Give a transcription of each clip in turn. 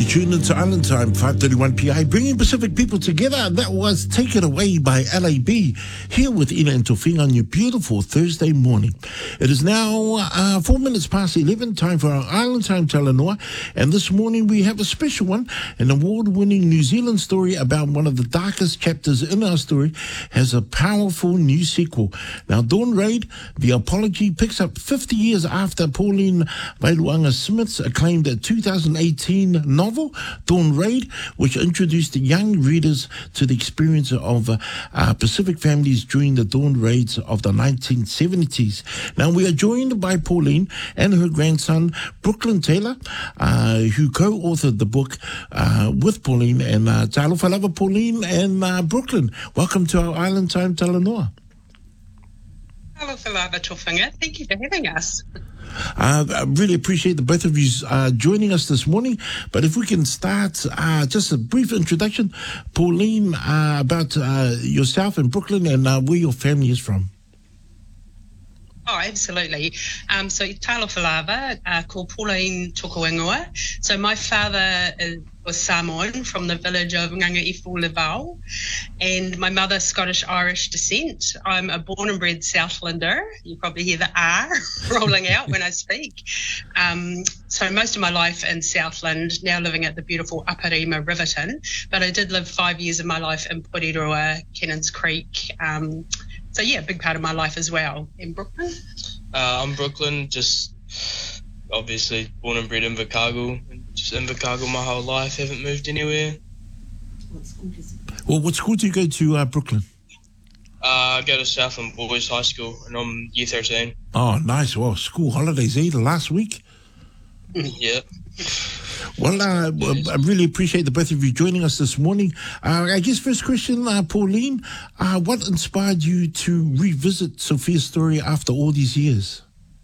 Tune into Island Time, 5:31 PI, bringing Pacific people together. That was Take It Away by LAB, here with Ina and Tofinga on your beautiful Thursday morning. It is now 4 minutes past 11, time for our Island Time Talanoa. And this morning we have a special one, an award-winning New Zealand story about one of the darkest chapters in our story, has a powerful new sequel. Now, Dawn Raid, The Apology, picks up 50 years after Pauline Vailuanga Smith's acclaimed 2018 novel, Dawn Raid, which introduced young readers to the experience of Pacific families during the Dawn Raids of the 1970s. Now, we are joined by Pauline and her grandson, Brooklyn Taylor, who co-authored the book with Pauline. And talofa lava, Pauline and Brooklyn. Welcome to our Island Time Talanoa. Talofa lava, Tofinga. Thank you for having us. I really appreciate the both of you joining us this morning. But if we can start, just a brief introduction, Pauline, about yourself and Brooklyn and where your family is from. Oh, absolutely. So talofa lava, called Pauline Tokoingoa. So my father was Samoan from the village of Ngangaifu Leval, and my mother Scottish-Irish descent. I'm a born and bred Southlander. You probably hear the R rolling out when I speak. So most of my life in Southland, now living at the beautiful Aparima, Riverton, but I did live 5 years of my life in Porirua, Cannons Creek. So yeah, a big part of my life as well. In Brooklyn? I'm Brooklyn, just obviously born and bred in Invercargill. Just in Invercargill my whole life, haven't moved anywhere. Well, what school do you go to, Brooklyn? I go to Southland Boys High School and I'm year 13. Oh, nice. Well, school holidays either last week? Yeah. Well, I really appreciate the both of you joining us this morning. I guess first question, Pauline, what inspired you to revisit Sophia's story after all these years?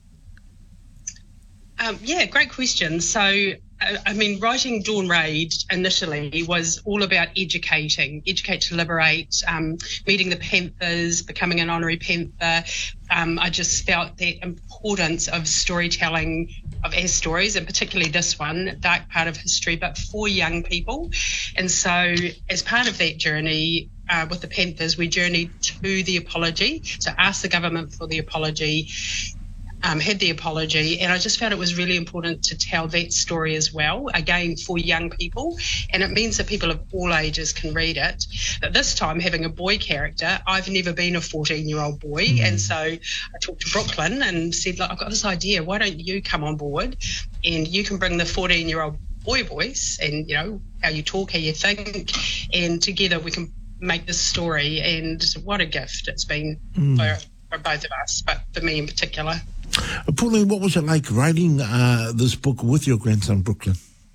Yeah, great question. So, I mean, writing Dawn Raid initially was all about educate to liberate, meeting the Panthers, becoming an honorary Panther. I just felt the importance of storytelling of our stories, and particularly this one, dark part of history, but for young people. And so as part of that journey, with the Panthers, we journeyed to the apology, so asked the government for the apology, had the apology, and I just found it was really important to tell that story as well, again, for young people, and it means that people of all ages can read it. But this time, having a boy character, I've never been a 14-year-old boy, and so I talked to Brooklyn and said, look, I've got this idea, why don't you come on board, and you can bring the 14-year-old boy voice, and, you know, how you talk, how you think, and together we can make this story, and what a gift it's been for both of us, but for me in particular. Pauline, what was it like writing this book with your grandson, Brooklyn?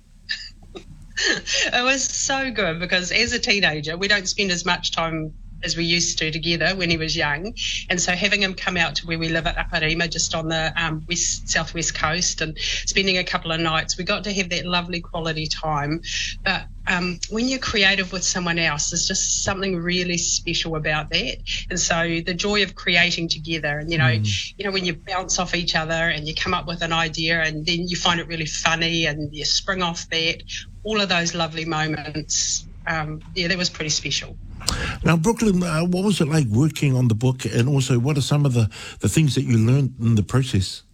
It was so good because as a teenager, we don't spend as much time as we used to together when he was young. And so having him come out to where we live at Aparima, just on the southwest coast, and spending a couple of nights, we got to have that lovely quality time. But when you're creative with someone else, there's just something really special about that. And so the joy of creating together, and you know, when you bounce off each other and you come up with an idea and then you find it really funny and you spring off that, all of those lovely moments, yeah, that was pretty special. Now, Brooklyn, what was it like working on the book, and also what are some of the things that you learned in the process?